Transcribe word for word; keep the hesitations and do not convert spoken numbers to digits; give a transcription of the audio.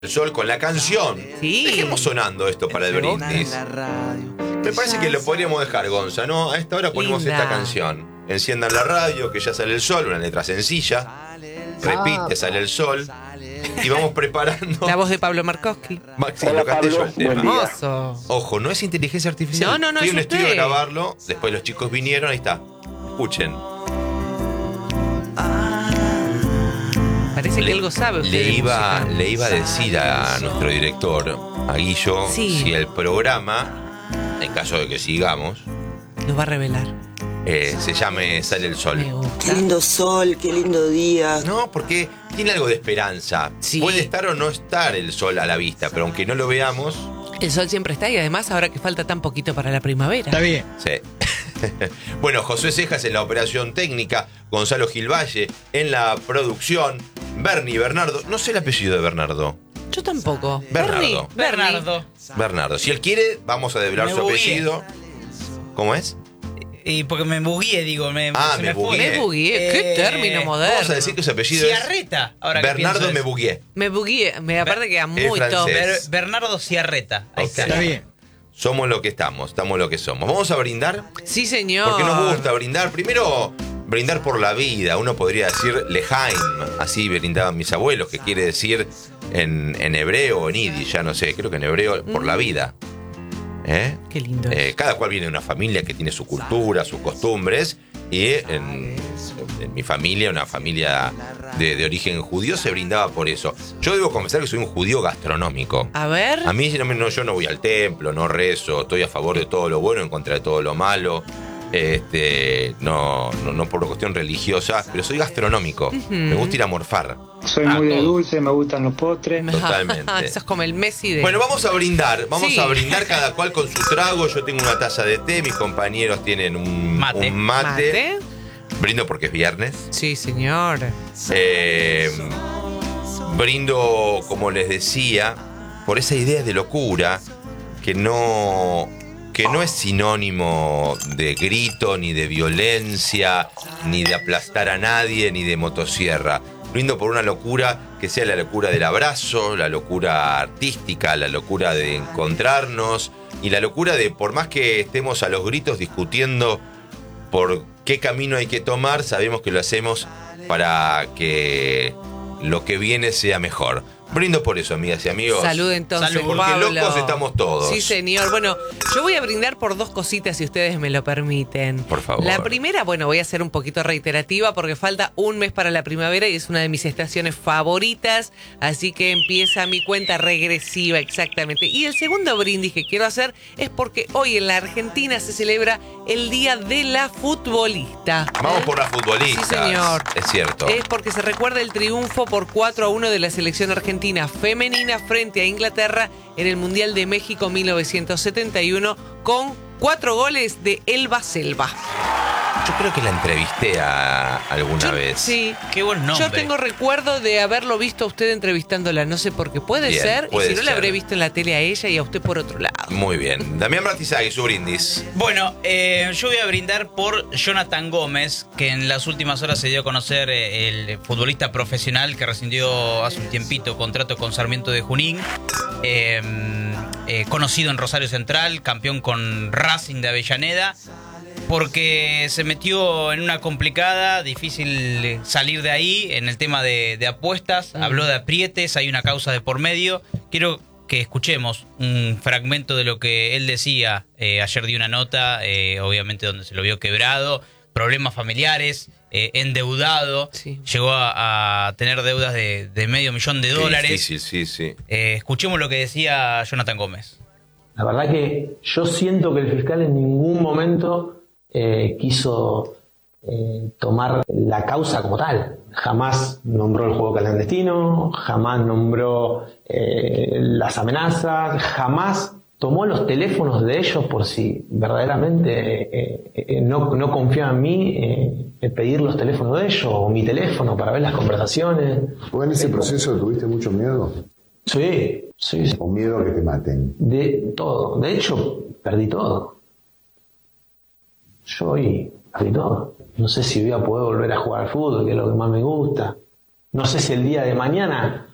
El Sol con la canción. Sí. Dejemos sonando esto para el brindis. Me parece que lo podríamos dejar, Gonza, ¿no? A esta hora ponemos Linda. esta canción. Enciendan la radio, que ya sale el sol, una letra sencilla. Repite, sale el sol. Y vamos preparando. La voz de Pablo Markowski. Maxi, Hola, lo canté yo Pablo. el tema. Buen día. Hermoso. Ojo, no es inteligencia artificial. No, no, no, Fui a es un estudio a usted. grabarlo. Después los chicos vinieron, ahí está. Escuchen. Parece que algo sabe usted le de iba, música. le iba a decir a nuestro director, a Guillo, Sí. si el programa, en caso de que sigamos, Nos va a revelar. eh, se llame Sale el Sol. Me gusta. Qué lindo sol, qué lindo día. No, porque tiene algo de esperanza. Sí. Puede estar o no estar el sol a la vista, pero aunque no lo veamos, El sol siempre está y además ahora que falta tan poquito para la primavera. Está bien. sí. Bueno, Josué Cejas en la operación técnica, Gonzalo Gilvalle en la producción, Bernie, Bernardo, no sé el apellido de Bernardo. Yo tampoco. Bernardo. Bernie, Bernie. Bernardo. Bernardo, si él quiere, vamos a develar Me su bugueé. apellido. ¿Cómo es? Y porque me bugué, digo, me, Ah, se me me, fue. bugueé. Me bugueé. Qué Eh, término moderno. Vamos a decir que su apellido es Ciarreta. Ahora que Bernardo pienso me eso. bugué. Me bugué. Me, aparte queda Es muy top. francés. Ber- Bernardo Ciarreta. Ahí Ok. está. Está bien. Somos lo que estamos, estamos lo que somos. Vamos a brindar, Sí, señor. porque nos gusta brindar. Primero, brindar por la vida. Uno podría decir Lehaim, así brindaban mis abuelos, que quiere decir en, en hebreo o en yiddish, ya no sé, creo que en hebreo, por la vida. ¿Eh? Qué lindo. Eh, cada cual viene de una familia que tiene su cultura, sus costumbres, y en, en mi familia, una familia de, de origen judío, se brindaba por eso. Yo debo confesar que soy un judío gastronómico. A ver. A mí no, me- no, yo no voy al templo, no rezo, estoy a favor de todo lo bueno, en contra de todo lo malo. Este, no, no, no por una cuestión religiosa, pero soy gastronómico. Me gusta ir a morfar. Soy Ah, muy de todo. dulce, me gustan los postres. Totalmente. Eso es como el Messi de. Bueno, vamos a brindar, vamos Sí. a brindar cada cual con su trago. Yo tengo una taza de té, mis compañeros tienen un Mate. un mate. ¿Mate? Brindo porque es viernes. Sí, señor. Eh, brindo, como les decía, por esa idea de locura que no, que no es sinónimo de grito, ni de violencia, ni de aplastar a nadie, ni de motosierra. Brindo por una locura que sea la locura del abrazo, la locura artística, la locura de encontrarnos y la locura de, por más que estemos a los gritos discutiendo por qué camino hay que tomar, sabemos que lo hacemos para que lo que viene sea mejor. Brindo por eso, amigas y amigos. Salud entonces, Salud. Porque Pablo. locos estamos todos. Sí, señor. Bueno, yo voy a brindar por dos cositas si ustedes me lo permiten. Por favor. La primera, bueno, voy a ser un poquito reiterativa porque falta un mes para la primavera y es una de mis estaciones favoritas, así que empieza mi cuenta regresiva exactamente. Y el segundo brindis que quiero hacer es porque hoy en la Argentina se celebra el Día de la Futbolista. Vamos por las futbolistas. Sí, señor. Es cierto. Es porque se recuerda el triunfo por cuatro a uno de la selección argentina femenina frente a Inglaterra en el Mundial de México mil novecientos setenta y uno con cuatro goles de Elba Selva. Yo creo que la entrevisté a, alguna Yo- vez. Sí. Qué buen nombre. Yo tengo recuerdo de haberlo visto a usted entrevistándola, no sé por qué. Puede Bien, ser, puede y si no, la ser. habré visto en la tele a ella y a usted por otro lado. Muy bien. Damián Martizagui, su brindis. Bueno, eh, yo voy a brindar por Jonathan Gómez, que en las últimas horas se dio a conocer eh, el futbolista profesional que rescindió hace un tiempito contrato con Sarmiento de Junín, eh, eh, conocido en Rosario Central, campeón con Racing de Avellaneda, porque se metió en una complicada, difícil salir de ahí en el tema de, de apuestas, Mm. habló de aprietes, hay una causa de por medio. Quiero que escuchemos un fragmento de lo que él decía. Eh, ayer dio una nota, eh, obviamente donde se lo vio quebrado, problemas familiares, eh, endeudado, Sí. llegó a, a tener deudas de, de medio millón de Qué dólares. difícil, sí, sí. Eh, escuchemos lo que decía Jonathan Gómez. La verdad que yo siento que el fiscal en ningún momento eh, quiso eh, tomar la causa como tal. Jamás nombró el juego clandestino, jamás nombró eh, las amenazas, jamás tomó los teléfonos de ellos por si verdaderamente eh, eh, no, no confiaba en mí, eh, en pedir los teléfonos de ellos o mi teléfono para ver las conversaciones. ¿Vos en ese proceso tuviste mucho miedo? Sí, sí, sí. ¿O miedo a que te maten? De todo. De hecho, perdí todo. Yo hoy perdí todo. No sé si voy a poder volver a jugar al fútbol, que es lo que más me gusta. No sé si el día de mañana